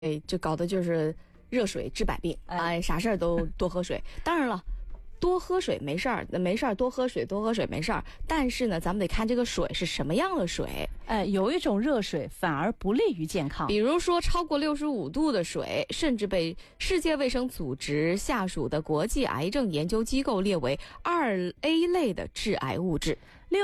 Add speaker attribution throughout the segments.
Speaker 1: 就搞的就是热水治百病，啥事儿都多喝水。当然了，多喝水没事儿，多喝水没事儿。但是呢，咱们得看这个水是什么样的水。
Speaker 2: 有一种热水反而不利于健康，
Speaker 1: 比如说超过65度的水，甚至被世界卫生组织下属的国际癌症研究机构列为2A 类的致癌物质。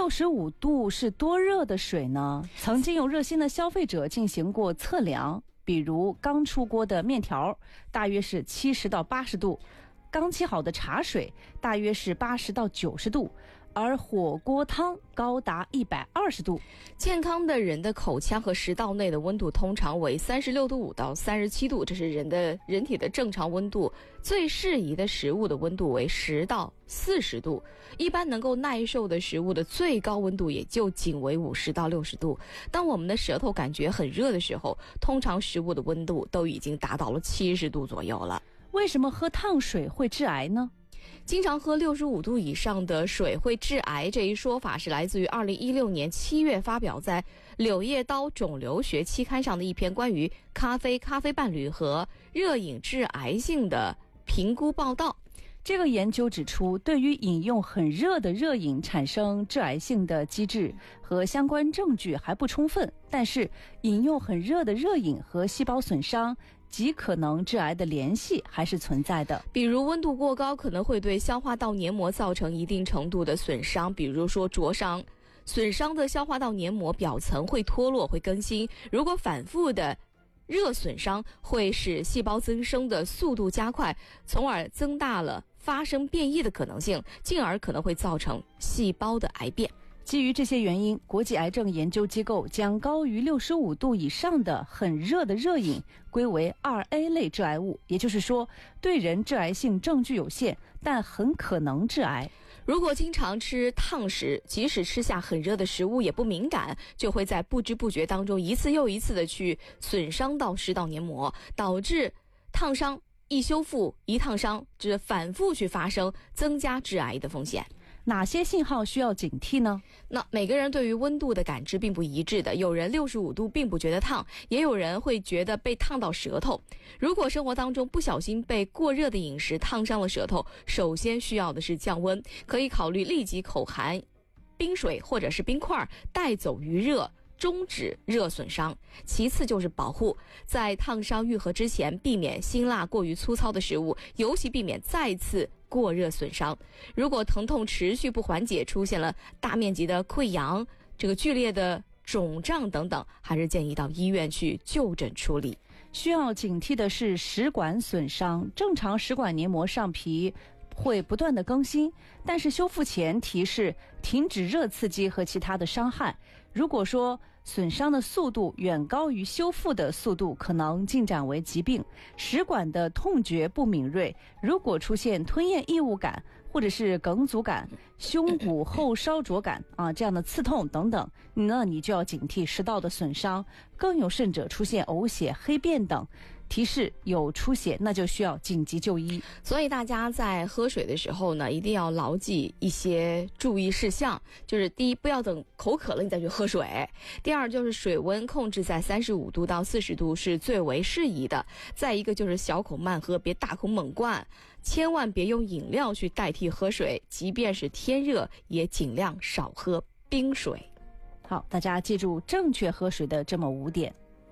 Speaker 2: 65度是多热的水呢？曾经有热心的消费者进行过测量，比如刚出锅的面条大约是70到80度，刚沏好的茶水大约是80到90度，而火锅汤高达120度。
Speaker 1: 健康的人的口腔和食道内的温度通常为36度5到37度，这是人体的正常温度。最适宜的食物的温度为10到40度，一般能够耐受的食物的最高温度也就仅为50到60度。当我们的舌头感觉很热的时候，通常食物的温度都已经达到了70度左右了。
Speaker 2: 为什么喝烫水会致癌呢？
Speaker 1: 经常喝65度以上的水会致癌，这一说法是来自于2016年7月发表在《柳叶刀肿瘤学》期刊上的一篇关于咖啡伴侣和热饮致癌性的评估报道。
Speaker 2: 这个研究指出，对于饮用很热的热饮产生致癌性的机制和相关证据还不充分，但是饮用很热的热饮和细胞损伤极可能致癌的联系还是存在的。
Speaker 1: 比如温度过高可能会对消化道黏膜造成一定程度的损伤，比如说灼伤。损伤的消化道黏膜表层会脱落，会更新。如果反复的热损伤会使细胞增生的速度加快，从而增大了发生变异的可能性，进而可能会造成细胞的癌变。
Speaker 2: 基于这些原因，国际癌症研究机构将高于65度以上的很热的热饮归为2A 类致癌物，也就是说，对人致癌性证据有限，但很可能致癌。
Speaker 1: 如果经常吃烫食，即使吃下很热的食物也不敏感，就会在不知不觉当中一次又一次的去损伤到食道黏膜，导致烫伤易修复一烫伤，这反复去发生，增加致癌的风险。
Speaker 2: 哪些信号需要警惕呢？
Speaker 1: 那每个人对于温度的感知并不一致的，有人65度并不觉得烫，也有人会觉得被烫到舌头。如果生活当中不小心被过热的饮食烫伤了舌头，首先需要的是降温，可以考虑立即口含冰水或者是冰块带走余热，终止热损伤。其次就是保护，在烫伤愈合之前，避免辛辣过于粗糙的食物，尤其避免再次过热损伤。如果疼痛持续不缓解，出现了大面积的溃疡、剧烈的肿胀等等，还是建议到医院去就诊处理。
Speaker 2: 需要警惕的是食管损伤，正常食管黏膜上皮会不断的更新，但是修复前提是停止热刺激和其他的伤害。如果说损伤的速度远高于修复的速度，可能进展为疾病。食管的痛觉不敏锐，如果出现吞咽异物感或者是梗阻感、胸骨后烧灼感这样的刺痛等等，那你就要警惕食道的损伤。更有甚者出现呕血、黑便等提示有出血，那就需要紧急就医。
Speaker 1: 所以大家在喝水的时候呢，一定要牢记一些注意事项，就是第一，不要等口渴了你再去喝水；第二，就是水温控制在35度到40度是最为适宜的；再一个就是小口慢喝，别大口猛灌，千万别用饮料去代替喝水，即便是天热也尽量少喝冰水。
Speaker 2: 好，大家记住正确喝水的这么5点。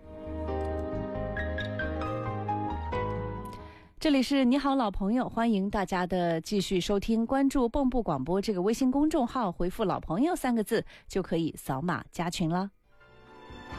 Speaker 2: 这里是你好老朋友，欢迎大家的继续收听，关注蚌埠广播这个微信公众号，回复老朋友3个字就可以扫码加群了。